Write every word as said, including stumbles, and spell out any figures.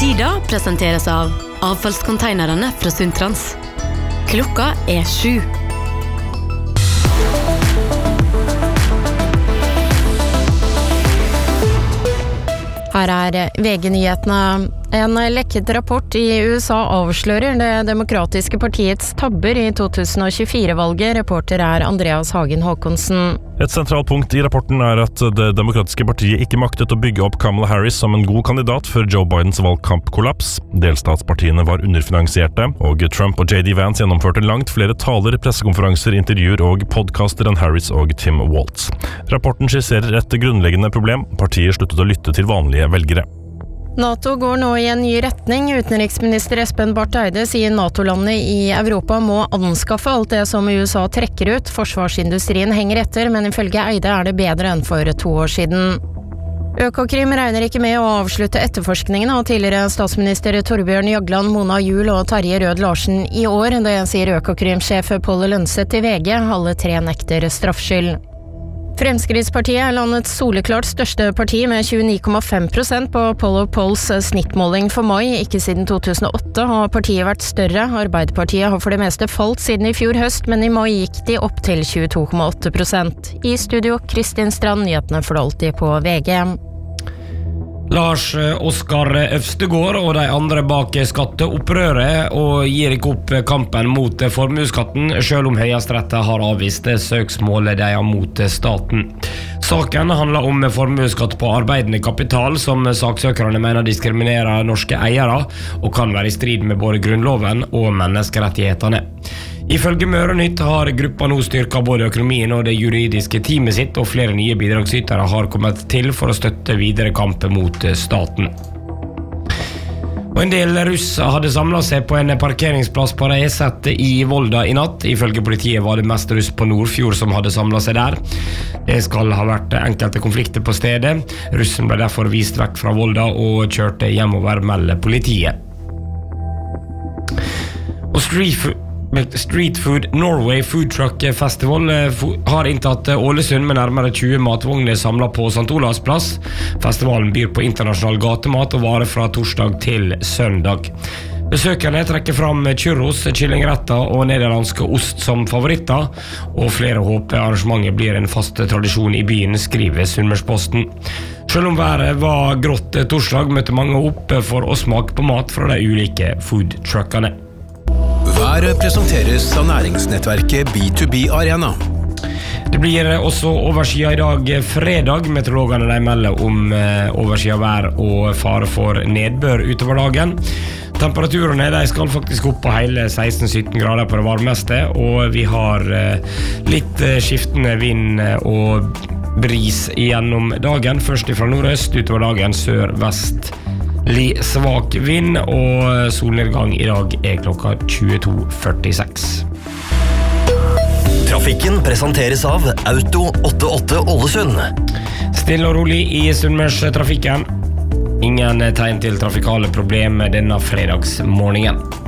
Tida presenteres av avfallskonteinerne fra Sundtrans. Klokka er sju. Her er V G-nyhetene. En lekket rapport i U S A avslører det demokratiske partiets tabber i to tusen og tjuefire-valget. Reporter er Andreas Hagen Håkonsen. Et sentralt punkt i rapporten er at det demokratiske partiet ikke maktet å bygge opp Kamala Harris som en god kandidat før Joe Bidens valgkampkollaps. Delstatspartiene var underfinansierte, og Trump og J D Vance gjennomførte langt flere taler, pressekonferanser, intervjuer og podcaster enn Harris og Tim Walz. Rapporten skisserer et grunnleggende problem. Partiet sluttet å lytte til vanlige velgere. NATO går nå i en ny retning. Utenriksminister Espen Barth Eide sier NATO-landene i Europa må anskaffe alt det som U S A trekker ut. Forsvarsindustrien henger etter, men ifølge Eide er det bedre enn for to år siden. Økokrim regner ikke med å avslutte etterforskningen av tidligere statsminister Torbjørn Jagland, Mona Juel og Terje Rød Larsen i år. Det sier Økokrim-sjef Paul Lønseth til V G. Alle tre nekter straffskyld. Fremskrittspartiet er landets soleklart største parti med tjueni komma fem prosent på Poll of Polls snittmåling for mai. Ikke siden to tusen og åtte har partiet vært større. Arbeiderpartiet har for det meste falt siden i fjor høst, men i mai gikk de opp til tjueto komma åtte prosent. I studio, Kristin Strand, nyhetene for alltid på V G. Lars Oskar Øvstegård og de andre bak skatteopprøret og gir ikke opp kampen mot formueskatten, selv om Høyesterett har avvist søksmålet de har mot staten. Saken handler om formueskatt på arbeidende kapital, som saksøkerne mener diskriminerer norske eiere og kan være i strid med både grunnloven og menneskerettighetene. Ifølge Møre-Nytt har gruppa nå styrket både økonomien og det juridiske teamet sitt, og flere nye bidragsytere har kommet til for å støtte videre kamp mot staten. Og en del russ hadde samlet seg på en parkeringsplass på Reiset i Volda i natt. Ifølge politiet var det mest russ på Nordfjord som hadde samlet seg der. Det skal ha vært enkelte konflikter på stedet. Russen ble derfor vist vekk fra Volda og kjørte hjemover, melder politiet. Og Street Street Food Norway Food Truck Festival har inntatt Ålesund med nærmere tjue matvogner samlet på Sankt Olavs plass. Festivalen byr på internasjonal gatemat og varer fra torsdag til søndag. Besøkerne trekker fram churros, kyllingretter og nederlandske ost som favoritter, og flere håper arrangementet blir en fast tradisjon i byen, skriver Sunnmørsposten. Selv om været var grått torsdag, møtte mange opp for å smake på mat fra de ulike foodtruckene. Været presenteres av næringsnettverket B to B Arena. Det blir også overskyet i dag fredag. Meteorologene de melder om overskyet vær og fare for nedbør utover dagen. Temperaturene de skal faktisk opp på hele seksten til sytten grader på det varmeste, og vi har litt skiftende vind og bris gjennom dagen. Først fra nordøst, utover dagen sør-vest. Litt svak vind, og solnedgang i dag er klokka tjueto førtiseks. Trafikken presenteres av Auto åttiåtte Ålesund. Stille og rolig i Sunnmørstrafikken. Ingen tegn til trafikale problemer denne fredagsmorgenen.